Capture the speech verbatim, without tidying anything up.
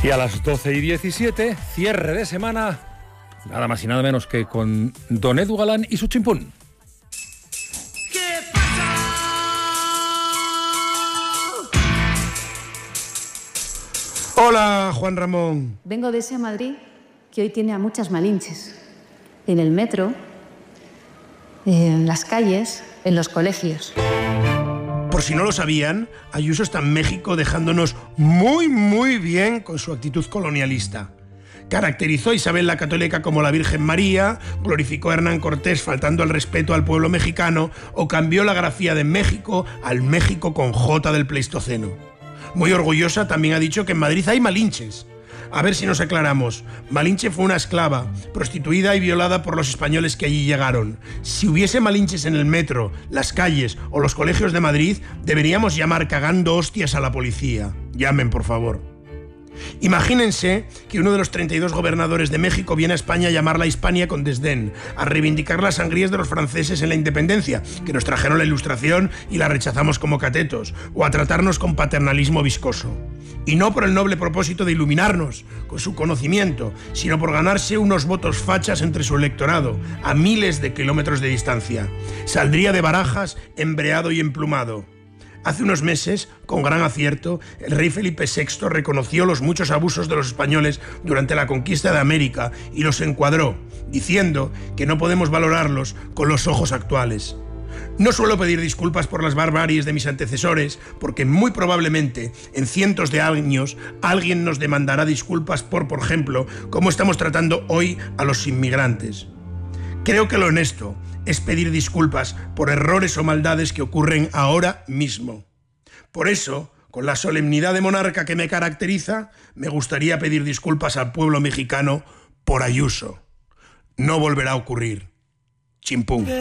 Y a las doce y diecisiete, cierre de semana, nada más y nada menos que con Don Edu Galán y su chimpún. ¿Qué pasa? Hola, Juan Ramón. Vengo de ese Madrid que hoy tiene a muchas malinches. En el metro, en las calles, en los colegios. Por si no lo sabían, Ayuso está en México dejándonos muy, muy bien con su actitud colonialista. Caracterizó a Isabel la Católica como la Virgen María, glorificó a Hernán Cortés faltando al respeto al pueblo mexicano o cambió la grafía de México al México con J del Pleistoceno. Muy orgullosa también ha dicho que en Madrid hay malinches. A ver si nos aclaramos. Malinche fue una esclava, prostituida y violada por los españoles que allí llegaron. Si hubiese malinches en el metro, las calles o los colegios de Madrid, deberíamos llamar cagando hostias a la policía. Llamen, por favor. Imagínense que uno de los treinta y dos gobernadores de México viene a España a llamar la Hispania con desdén, a reivindicar las sangrías de los franceses en la independencia, que nos trajeron la Ilustración y la rechazamos como catetos, o a tratarnos con paternalismo viscoso. Y no por el noble propósito de iluminarnos con su conocimiento, sino por ganarse unos votos fachas entre su electorado, a miles de kilómetros de distancia. Saldría de Barajas embreado y emplumado. Hace unos meses, con gran acierto, el rey Felipe sexto reconoció los muchos abusos de los españoles durante la conquista de América y los encuadró, diciendo que no podemos valorarlos con los ojos actuales. No suelo pedir disculpas por las barbaries de mis antecesores, porque muy probablemente en cientos de años alguien nos demandará disculpas por, por ejemplo, cómo estamos tratando hoy a los inmigrantes. Creo que lo honesto es pedir disculpas por errores o maldades que ocurren ahora mismo. Por eso, con la solemnidad de monarca que me caracteriza, me gustaría pedir disculpas al pueblo mexicano por Ayuso. No volverá a ocurrir. Chimpún.